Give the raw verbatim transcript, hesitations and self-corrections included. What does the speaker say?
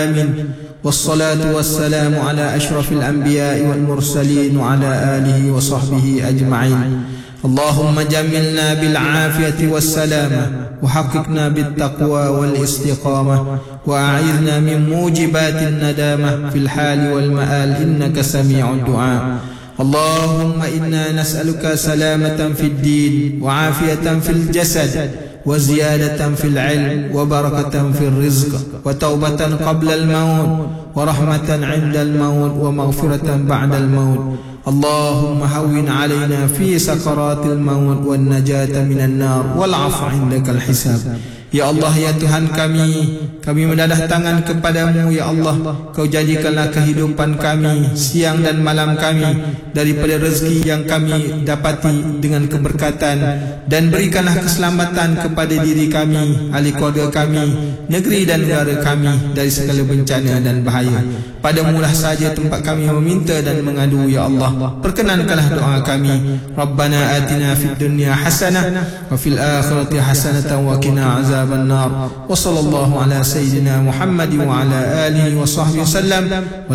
آمين. والصلاة والسلام على أشرف الأنبياء والمرسلين وعلى آله وصحبه أجمعين. اللهم جملنا بالعافية والسلامة، وحققنا بالتقوى والاستقامة، وأعذنا من موجبات الندامة في الحال والمآل، إنك سميع الدعاء. اللهم إنا نسألك سلامة في الدين، وعافية في الجسد، وزيادة في العلم، وبركة في الرزق، وتوبة قبل الموت، ورحمة عند الموت، ومغفرة بعد الموت. اللهم هون علينا في سكرات الموت، والنجاة من النار، والعفو عندك الحساب. Ya Allah, ya Tuhan kami, kami mendadah tangan kepadamu, ya Allah. Kau jadikanlah kehidupan kami, siang dan malam kami, daripada rezeki yang kami dapati dengan keberkatan, dan berikanlah keselamatan kepada diri kami, ahli keluarga kami, negeri dan negara kami dari segala bencana dan bahaya. Padamulah saja tempat kami meminta dan mengadu, ya Allah. Perkenankanlah doa kami. Rabbana atina fid dunya hasanah wa fil akhirati hasanatan wa qina azab النار. وصلى الله على سيدنا محمد وعلى آله وصحبه وسلم.